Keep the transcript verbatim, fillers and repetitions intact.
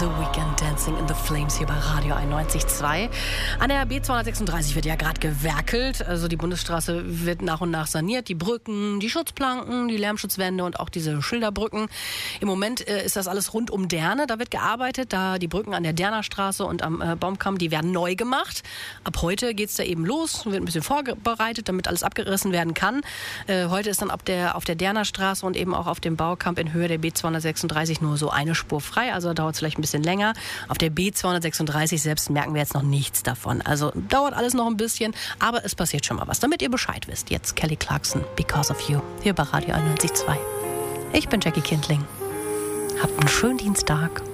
The Weeknd, Dancing in the Flames hier bei Radio einundneunzig Komma zwei. An der B zweihundertsechsunddreißig wird ja gerade gewerkelt. Also die Bundesstraße wird nach und nach saniert. Die Brücken, die Schutzplanken, die Lärmschutzwände und auch diese Schilderbrücken. Im Moment äh, ist das alles rund um Derne. Da wird gearbeitet. Da die Brücken an der Derner Straße und am äh, Baumkamm, die werden neu gemacht. Ab heute geht's da eben los. Wird ein bisschen vorbereitet, damit alles abgerissen werden kann. Äh, heute ist dann ab der, auf der Derner Straße und eben auch auf dem Baukamp in Höhe der B zweihundertsechsunddreißig nur so eine Spur frei. Also dauert es vielleicht ein bisschen länger. Auf der B zweihundertsechsunddreißig selbst merken wir jetzt noch nichts davon. Also dauert alles noch ein bisschen, aber es passiert schon mal was. Damit ihr Bescheid wisst, jetzt Kelly Clarkson, Because of You, hier bei Radio einundneunzig Komma zwei. Ich bin Jackie Kindling. Habt einen schönen Dienstag.